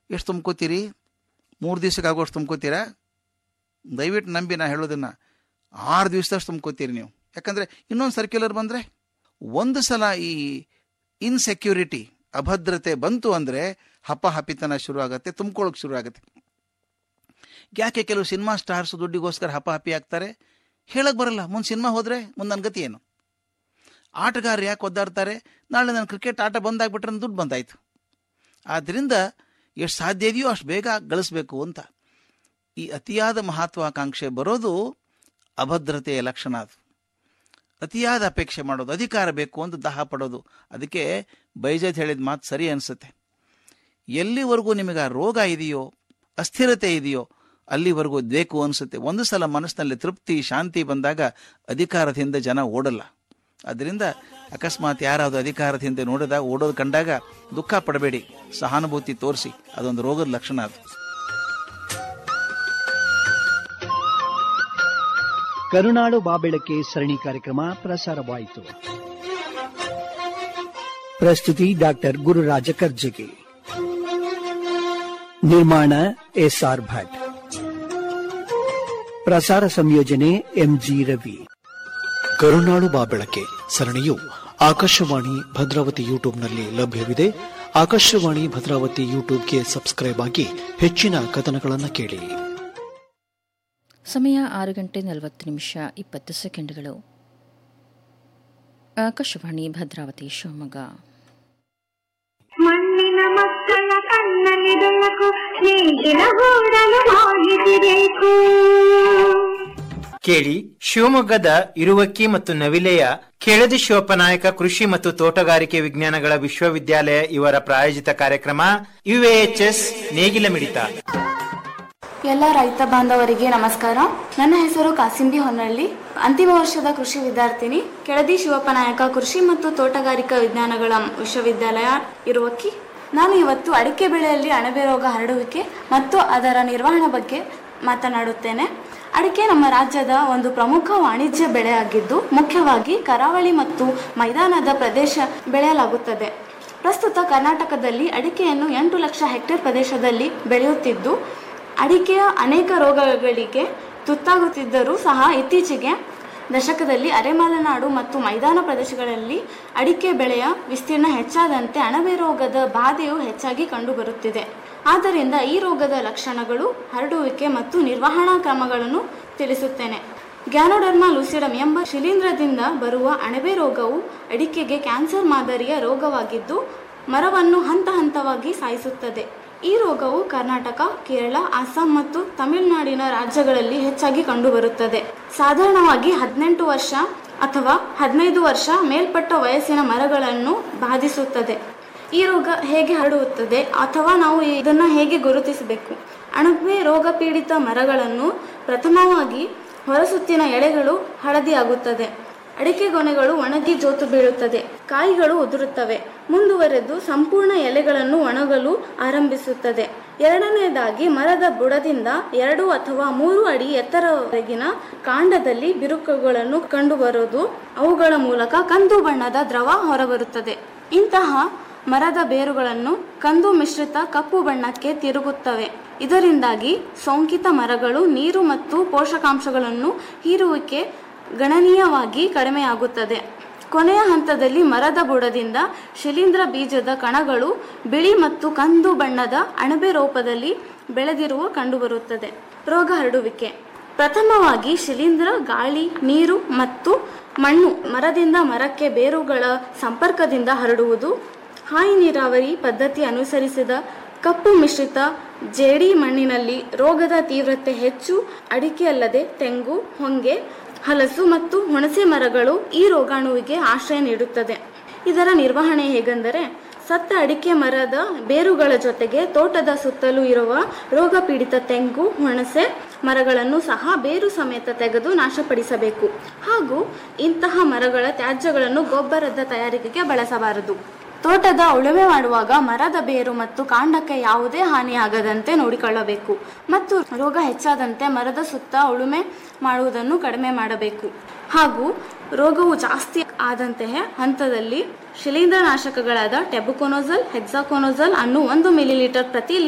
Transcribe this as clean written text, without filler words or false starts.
ಎಷ್ಟು ತುಂಬ್ಕೋತೀರಿ? 3 ದಿವ್ಸಕ್ಕೆ ಆಗೋಷ್ಟು ತುಂಬ್ಕೋತೀರಾ? ದಯವಿಟ್ಟು ನಂಬಿ ನಾ ಹೇಳೋದನ್ನು 6 ದಿವಸದಷ್ಟು ತುಂಬ್ಕೋತೀರಿ ನೀವು. ಯಾಕಂದರೆ ಇನ್ನೊಂದು ಸರ್ಕ್ಯುಲರ್ ಬಂದರೆ, ಒಂದು ಸಲ ಈ ಇನ್ಸೆಕ್ಯೂರಿಟಿ, ಅಭದ್ರತೆ ಬಂತು ಅಂದರೆ ಹಪಿತನ ಶುರು ಆಗುತ್ತೆ, ತುಂಬ್ಕೊಳ್ಳೋಕೆ ಶುರು ಆಗುತ್ತೆ. ಯಾಕೆ ಕೆಲವು ಸಿನಿಮಾ ಸ್ಟಾರ್ಸ್ ದುಡ್ಡಿಗೋಸ್ಕರ ಹಪಿ ಆಗ್ತಾರೆ? ಹೇಳಕ್ಕೆ ಬರಲ್ಲ. ಮುಂದೆ ಸಿನಿಮಾ ಹೋದರೆ ಮುಂದೆ ನನ್ನ ಗತಿ ಏನು? ಆಟಗಾರರು ಯಾಕೆ ಒದ್ದಾಡ್ತಾರೆ? ನಾಳೆ ನನ್ನ ಕ್ರಿಕೆಟ್ ಆಟ ಬಂದಾಗ್ಬಿಟ್ರೆ ನನ್ನ ದುಡ್ಡು ಬಂದಾಯಿತು. ಆದ್ದರಿಂದ ಎಷ್ಟು ಸಾಧ್ಯ ಇದೆಯೋ ಅಷ್ಟು ಬೇಗ ಗಳಿಸ್ಬೇಕು ಅಂತ. ಈ ಅತಿಯಾದ ಮಹತ್ವಾಕಾಂಕ್ಷೆ ಬರೋದು ಅಭದ್ರತೆಯ ಲಕ್ಷಣ. ಅದು ಅತಿಯಾದ ಅಪೇಕ್ಷೆ ಮಾಡೋದು, ಅಧಿಕಾರ ಬೇಕು ಅಂತ ದಾಹ ಪಡೋದು. ಅದಕ್ಕೆ ಬೈಜತ್ ಹೇಳಿದ ಮಾತು ಸರಿ ಅನಿಸುತ್ತೆ. ಎಲ್ಲಿವರೆಗೂ ನಿಮಗೆ ಆ ರೋಗ ಇದೆಯೋ, ಅಸ್ಥಿರತೆ ಇದೆಯೋ, ಅಲ್ಲಿವರೆಗೂ ಬೇಕು ಅನಿಸುತ್ತೆ. ಒಂದು ಸಲ ಮನಸ್ಸಿನಲ್ಲಿ ತೃಪ್ತಿ, ಶಾಂತಿ ಬಂದಾಗ ಅಧಿಕಾರದಿಂದ ಜನ ಓಡಲ್ಲ. ಅದರಿಂದ ಅಕಸ್ಮಾತ್ ಯಾರಾದರೂ ಅಧಿಕಾರದಿಂದ ಓಡೋದು ಕಂಡಾಗ ದುಃಖ ಪಡಬೇಡಿ, ಸಹಾನುಭೂತಿ ತೋರಿಸಿ. ಅದೊಂದು ರೋಗದ ಲಕ್ಷಣ. ಅದು ಕರುನಾಡು ಬಾಬೆಳಕೆ ಸರಣಿ ಕಾರ್ಯಕ್ರಮ ಪ್ರಸಾರವಾಯಿತು. ಪ್ರಸ್ತುತಿ ಡಾಕ್ಟರ್ ಗುರುರಾಜ ಕರ್ಜಗಿ, ನಿರ್ಮಾಣ ಎಸ್ಆರ್ ಭಟ್, ಪ್ರಸಾರ ಸಂಯೋಜನೆ ಎಂಜಿ ರವಿ. ಕರುನಾಡು ಬಾಬೆಳಕೆ ಸರಣಿಯು ಆಕಾಶವಾಣಿ ಭದ್ರಾವತಿ ಯೂಟ್ಯೂಬ್ನಲ್ಲಿ ಲಭ್ಯವಿದೆ. ಆಕಾಶವಾಣಿ ಭದ್ರಾವತಿ ಯೂಟ್ಯೂಬ್ಗೆ ಸಬ್ಸ್ಕ್ರೈಬ್ ಆಗಿ ಹೆಚ್ಚಿನ ಕಥನಗಳನ್ನು ಕೇಳಿ. ಸಮಯ 6:40 ಆಕಾಶವಾಣಿ ಭದ್ರಾವತಿ ಶಿವಮೊಗ್ಗ. ಮಣ್ಣಿನ ಮಕ್ಕಳ ಕಣ್ಣಲ್ಲಿ ಬೆಳಕು, ನೀರಿನ ಗೂಡಲು ಮಾಹಿತಿ ಬೇಕು. ಕೇಳಿ, ಶಿವಮೊಗ್ಗದ ಇರುವಕ್ಕಿ ಮತ್ತು ನವಿಲೆಯ ಕೆಳದಿ ಶಿವಪ್ಪನಾಯಕ ಕೃಷಿ ಮತ್ತು ತೋಟಗಾರಿಕೆ ವಿಜ್ಞಾನಗಳ ವಿಶ್ವವಿದ್ಯಾಲಯ ಇವರ ಪ್ರಾಯೋಜಿತ ಕಾರ್ಯಕ್ರಮ UAHS ನೇಗಿಲ ಮಿಡಿತ. ಎಲ್ಲ ರೈತ ಬಾಂಧವರಿಗೆ ನಮಸ್ಕಾರ. ನನ್ನ ಹೆಸರು ಕಾಸಿಂಬಿ ಹೊನ್ನಳ್ಳಿ, ಅಂತಿಮ ವರ್ಷದ ಕೃಷಿ ವಿದ್ಯಾರ್ಥಿನಿ, ಕೆಳದಿ ಶಿವಪ್ಪನಾಯಕ ಕೃಷಿ ಮತ್ತು ತೋಟಗಾರಿಕಾ ವಿಜ್ಞಾನಗಳ ವಿಶ್ವವಿದ್ಯಾಲಯ ಇರುವಕ್ಕಿ. ನಾನು ಇವತ್ತು ಅಡಿಕೆ ಬೆಳೆಯಲ್ಲಿ ಅಣಬೆ ರೋಗ ಹರಡುವಿಕೆ ಮತ್ತು ಅದರ ನಿರ್ವಹಣೆ ಬಗ್ಗೆ ಮಾತನಾಡುತ್ತೇನೆ. ಅಡಿಕೆ ನಮ್ಮ ರಾಜ್ಯದ ಒಂದು ಪ್ರಮುಖ ವಾಣಿಜ್ಯ ಬೆಳೆಯಾಗಿದ್ದು, ಮುಖ್ಯವಾಗಿ ಕರಾವಳಿ ಮತ್ತು ಮೈದಾನದ ಪ್ರದೇಶ ಬೆಳೆಯಲಾಗುತ್ತದೆ. ಪ್ರಸ್ತುತ ಕರ್ನಾಟಕದಲ್ಲಿ ಅಡಿಕೆಯನ್ನು 8 ಲಕ್ಷ ಹೆಕ್ಟೇರ್ ಪ್ರದೇಶದಲ್ಲಿ ಬೆಳೆಯುತ್ತಿದ್ದು, ಅಡಿಕೆಯ ಅನೇಕ ರೋಗಗಳಿಗೆ ತುತ್ತಾಗುತ್ತಿದ್ದರೂ ಸಹ ಇತ್ತೀಚೆಗೆ ದಶಕದಲ್ಲಿ ಅರೆಮಲೆನಾಡು ಮತ್ತು ಮೈದಾನ ಪ್ರದೇಶಗಳಲ್ಲಿ ಅಡಿಕೆ ಬೆಳೆಯ ವಿಸ್ತೀರ್ಣ ಹೆಚ್ಚಾದಂತೆ ಅಣಬೆ ರೋಗದ ಬಾಧೆಯು ಹೆಚ್ಚಾಗಿ ಕಂಡುಬರುತ್ತಿದೆ. ಆದ್ದರಿಂದ ಈ ರೋಗದ ಲಕ್ಷಣಗಳು, ಹರಡುವಿಕೆ ಮತ್ತು ನಿರ್ವಹಣಾ ಕ್ರಮಗಳನ್ನು ತಿಳಿಸುತ್ತೇನೆ. ಗ್ಯಾನೋಡರ್ಮಾ ಲೂಸಿಡಮ್ ಎಂಬ ಶಿಲೀಂಧ್ರದಿಂದ ಬರುವ ಅಣಬೆ ರೋಗವು ಅಡಿಕೆಗೆ ಕ್ಯಾನ್ಸರ್ ಮಾದರಿಯ ರೋಗವಾಗಿದ್ದು, ಮರವನ್ನು ಹಂತ ಹಂತವಾಗಿ ಸಾಯಿಸುತ್ತದೆ. ಈ ರೋಗವು ಕರ್ನಾಟಕ, ಕೇರಳ, ಅಸ್ಸಾಂ ಮತ್ತು ತಮಿಳುನಾಡಿನ ರಾಜ್ಯಗಳಲ್ಲಿ ಹೆಚ್ಚಾಗಿ ಕಂಡುಬರುತ್ತದೆ. ಸಾಧಾರಣವಾಗಿ 18 ವರ್ಷ ಅಥವಾ 15 ವರ್ಷ ಮೇಲ್ಪಟ್ಟ ವಯಸ್ಸಿನ ಮರಗಳನ್ನು ಬಾಧಿಸುತ್ತದೆ. ಈ ರೋಗ ಹೇಗೆ ಹರಡುತ್ತದೆ ಅಥವಾ ನಾವು ಇದನ್ನು ಹೇಗೆ ಗುರುತಿಸಬೇಕು? ಅಣಬೆ ರೋಗ ಪೀಡಿತ ಮರಗಳನ್ನು ಪ್ರಥಮವಾಗಿ ಹೊರಸುತ್ತಿನ ಎಳೆಗಳು ಹಳದಿಯಾಗುತ್ತದೆ, ಅಡಿಕೆ ಗೊನೆಗಳು ಒಣಗಿ ಜೋತು ಬೀಳುತ್ತದೆ, ಕಾಯಿಗಳು ಉದುರುತ್ತವೆ. ಮುಂದುವರೆದು ಸಂಪೂರ್ಣ ಎಲೆಗಳನ್ನು ಒಣಗಲು ಆರಂಭಿಸುತ್ತದೆ. ಎರಡನೆಯದಾಗಿ ಮರದ ಬುಡದಿಂದ 2 ಅಥವಾ 3 ಅಡಿ ಎತ್ತರವರೆಗಿನ ಕಾಂಡದಲ್ಲಿ ಬಿರುಕುಗಳನ್ನು ಕಂಡುಬರುವುದು. ಅವುಗಳ ಮೂಲಕ ಕಂದು ಬಣ್ಣದ ದ್ರವ ಹೊರಬರುತ್ತದೆ. ಇಂತಹ ಮರದ ಬೇರುಗಳನ್ನು ಕಂದು ಮಿಶ್ರಿತ ಕಪ್ಪು ಬಣ್ಣಕ್ಕೆ ತಿರುಗುತ್ತವೆ. ಇದರಿಂದಾಗಿ ಸೋಂಕಿತ ಮರಗಳು ನೀರು ಮತ್ತು ಪೋಷಕಾಂಶಗಳನ್ನು ಹೀರುವಿಕೆ ಗಣನೀಯವಾಗಿ ಕಡಿಮೆಯಾಗುತ್ತದೆ. ಕೊನೆಯ ಹಂತದಲ್ಲಿ ಮರದ ಬುಡದಿಂದ ಶಿಲೀಂಧ್ರ ಬೀಜದ ಕಣಗಳು ಬಿಳಿ ಮತ್ತು ಕಂದು ಬಣ್ಣದ ಅಣಬೆ ರೂಪದಲ್ಲಿ ಬೆಳೆದಿರುವ ಕಂಡುಬರುತ್ತದೆ. ರೋಗ ಹರಡುವಿಕೆ ಪ್ರಥಮವಾಗಿ ಶಿಲೀಂಧ್ರ ಗಾಳಿ, ನೀರು ಮತ್ತು ಮಣ್ಣು ಮರದಿಂದ ಮರಕ್ಕೆ ಬೇರುಗಳ ಸಂಪರ್ಕದಿಂದ ಹರಡುವುದು. ಹಾಯಿ ನೀರಾವರಿ ಪದ್ಧತಿ ಅನುಸರಿಸಿದ ಕಪ್ಪು ಮಿಶ್ರಿತ ಜೇಡಿ ಮಣ್ಣಿನಲ್ಲಿ ರೋಗದ ತೀವ್ರತೆ ಹೆಚ್ಚು. ಅಡಿಕೆ ಅಲ್ಲದೆ ತೆಂಗು, ಹೊಂಗೆ, ಹಲಸು ಮತ್ತು ಹುಣಸೆ ಮರಗಳು ಈ ರೋಗಾಣುವಿಗೆ ಆಶ್ರಯ ನೀಡುತ್ತದೆ. ಇದರ ನಿರ್ವಹಣೆ ಹೇಗೆಂದರೆ, ಸತ್ತ ಅಡಿಕೆ ಮರದ ಬೇರುಗಳ ಜೊತೆಗೆ ತೋಟದ ಸುತ್ತಲೂ ಇರುವ ರೋಗ ಪೀಡಿತ ತೆಂಗು, ಹುಣಸೆ ಮರಗಳನ್ನು ಸಹ ಬೇರು ಸಮೇತ ತೆಗೆದು ನಾಶಪಡಿಸಬೇಕು. ಹಾಗೂ ಇಂತಹ ಮರಗಳ ತ್ಯಾಜ್ಯಗಳನ್ನು ಗೊಬ್ಬರದ ತಯಾರಿಕೆಗೆ ಬಳಸಬಾರದು. ತೋಟದ ಉಳುಮೆ ಮಾಡುವಾಗ ಮರದ ಬೇರು ಮತ್ತು ಕಾಂಡಕ್ಕೆ ಯಾವುದೇ ಹಾನಿಯಾಗದಂತೆ ನೋಡಿಕೊಳ್ಳಬೇಕು ಮತ್ತು ರೋಗ ಹೆಚ್ಚಾದಂತೆ ಮರದ ಸುತ್ತ ಉಳುಮೆ ಮಾಡುವುದನ್ನು ಕಡಿಮೆ ಮಾಡಬೇಕು. ಹಾಗೂ ರೋಗವು ಜಾಸ್ತಿ ಆದಂತಹ ಹಂತದಲ್ಲಿ ಶಿಲೀಂಧ್ರನಾಶಕಗಳಾದ ಟೆಬುಕೊನೋಜಲ್, ಹೆಕ್ಸಾಕೊನೋಜಲ್ ಅನ್ನು 1 ಮಿಲಿಲೀಟರ್ ಪ್ರತಿ